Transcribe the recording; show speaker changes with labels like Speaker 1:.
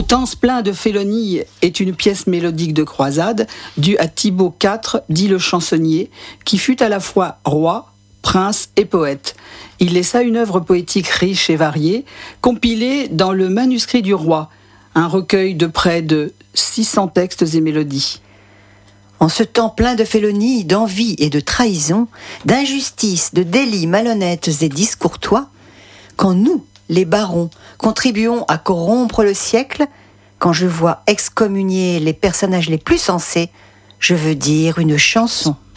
Speaker 1: Coutances plein de félonie est une pièce mélodique de croisade due à Thibaut IV, dit le chansonnier, qui fut à la fois roi, prince et poète. Il laissa une œuvre poétique riche et variée, compilée dans le Manuscrit du roi, un recueil de près de 600 textes et mélodies.
Speaker 2: En ce temps plein de félonie, d'envie et de trahison, d'injustice, de délits malhonnêtes et discourtois, quand nous, les barons, contribuons à corrompre le siècle, quand je vois excommunier les personnages les plus sensés, je veux dire une chanson.